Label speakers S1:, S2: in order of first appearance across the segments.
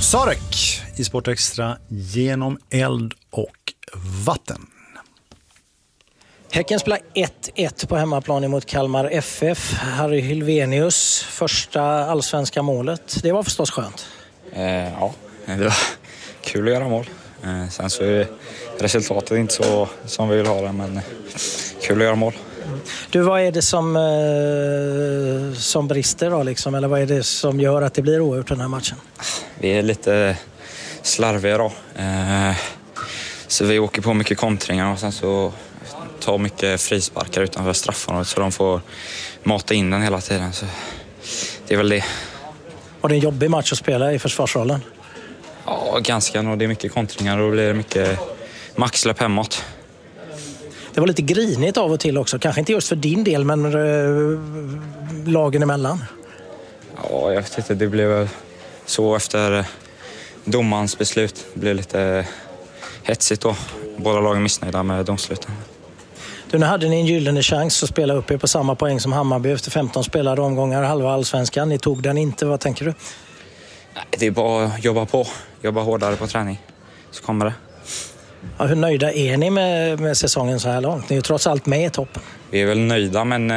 S1: Sarek i Sport Extra genom eld och vatten.
S2: Häcken spelar 1-1 på hemmaplan emot Kalmar FF. Harry Hylvenius, första allsvenska målet. Det var förstås skönt.
S3: Ja, det var kul att göra mål. Sen så är resultatet inte så som vi vill ha det, men kul att göra mål.
S2: Du, vad är det som brister då liksom? Eller vad är det som gör att det blir oavgjort den här matchen?
S3: Vi är lite slarviga då. Så vi åker på mycket kontringar och sen så tar mycket frisparkar utanför straffområdet så de får mata in den hela tiden. Så det är väl det.
S2: Var det en jobbig match att spela i försvarsrollen?
S3: Ja, ganska. Det är mycket kontringar och det blir mycket maxsläpp hemåt.
S2: Det var lite grinigt av och till också. Kanske inte just för din del, men lagen emellan.
S3: Ja, jag vet inte. Det blev så efter domarens beslut. Det blev lite hetsigt då. Båda lagen missnöjda med domsluten.
S2: Du, nu hade ni en gyllene chans att spela upp er på samma poäng som Hammarby efter 15 spelade omgångar, halva allsvenskan. Ni tog den inte. Vad tänker du?
S3: Nej, det är bara att jobba på. Jobba hårdare på träning. Så kommer det.
S2: Ja, hur nöjda är ni med säsongen så här långt? Ni är ju trots allt med i toppen.
S3: Vi är väl nöjda, men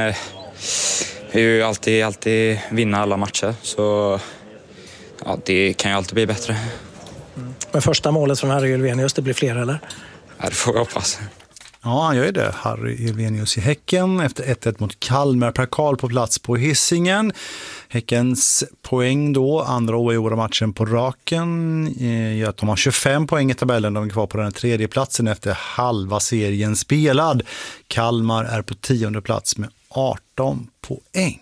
S3: vi vill ju alltid vinna alla matcher. Så ja, det kan ju alltid bli bättre.
S2: Men första målet från Harry Hylvenius, det blir fler eller?
S3: Ja, det får vi hoppas.
S1: Ja, han gör ju det. Harry Hylvenius i Häcken efter 1-1 mot Kalmar. Per Karl på plats på Hisingen. Häckens poäng då, andra oavgjorda matchen på raken, gör att de har 25 poäng i tabellen. De är kvar på den tredje platsen efter halva serien spelad. Kalmar är på 10:e plats med 18 poäng.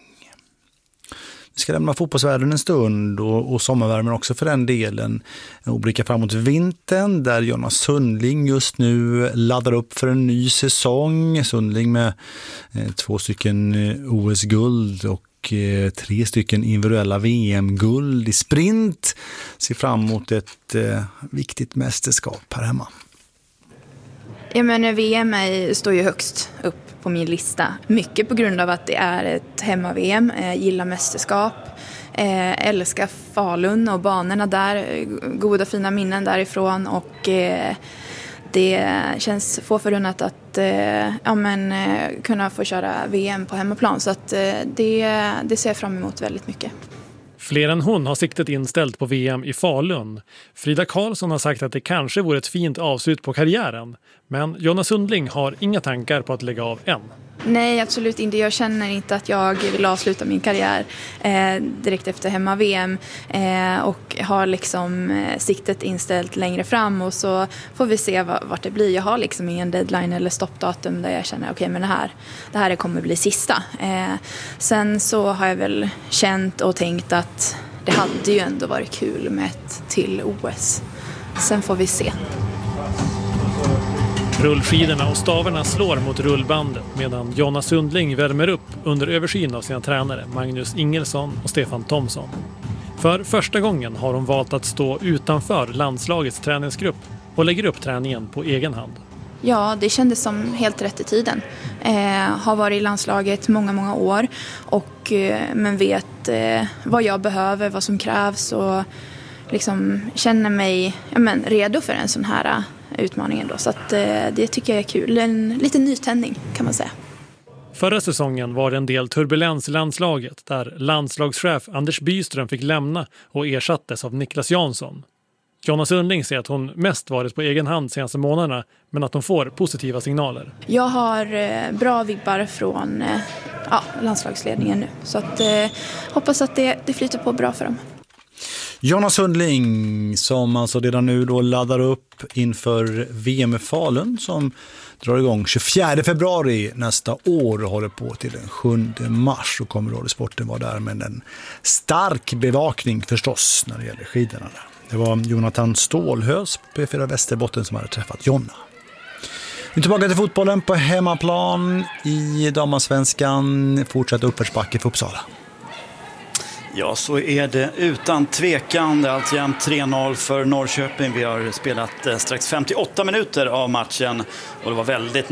S1: Vi ska lämna fotbollsvärlden en stund och sommarvärmen också för den delen. Och blicka framåt vintern där Jonas Sundling just nu laddar upp för en ny säsong. Sundling med 2 stycken OS-guld och 3 stycken individuella VM-guld i sprint. Ser fram emot ett viktigt mästerskap här hemma.
S4: Jag menar, VM står ju högst upp på min lista. Mycket på grund av att det är ett hemma-VM. Gillar mästerskap. Älskar Falun och banorna där. Goda fina minnen därifrån. Och det känns få förunnat att kunna få köra VM på hemmaplan. Så att det ser jag fram emot väldigt mycket.
S5: Fler än hon har siktet inställt på VM i Falun. Frida Karlsson har sagt att det kanske vore ett fint avslut på karriären. Men Jonas Sundling har inga tankar på att lägga av än.
S4: Nej, absolut inte. Jag känner inte att jag vill avsluta min karriär direkt efter hemma-VM och har liksom siktet inställt längre fram och så får vi se vart det blir. Jag har liksom ingen deadline eller stoppdatum där jag känner okej, men det här kommer bli sista. Sen så har jag väl känt och tänkt att det hade ju ändå varit kul med ett till OS. Sen får vi se.
S5: Rullskidorna och stavarna slår mot rullbandet medan Jonas Sundling värmer upp under översyn av sina tränare Magnus Ingelsson och Stefan Thomsson. För första gången har de valt att stå utanför landslagets träningsgrupp och lägger upp träningen på egen hand.
S4: Ja, det kändes som helt rätt i tiden. Har varit i landslaget många år men vet vad jag behöver, vad som krävs och liksom känner mig redo för en sån här utmaningen då. Så att det tycker jag är kul. En liten nytändning kan man säga.
S5: Förra säsongen var det en del turbulens i landslaget där landslagschef Anders Byström fick lämna och ersattes av Niklas Jansson. Jonas Sundling säger att hon mest varit på egen hand senaste månaderna men att hon får positiva signaler.
S4: Jag har bra vibbar från landslagsledningen nu. Så att hoppas att det flyter på bra för dem.
S1: Jonas Sundling som alltså redan nu då laddar upp inför VM i Falun som drar igång 24 februari nästa år och håller på till den 7 mars och kommer Radiosporten vara där med en stark bevakning förstås när det gäller skidorna där. Det var Jonathan Stålhös på P4 Västerbotten som hade träffat Jonna. Vi är tillbaka till fotbollen på hemmaplan i Damallsvenskan. Fortsatt uppförsbacke för Uppsala.
S6: Ja, så är det utan tvekan. Det är alltjämt 3-0 för Norrköping. Vi har spelat strax 58 minuter av matchen och det var väldigt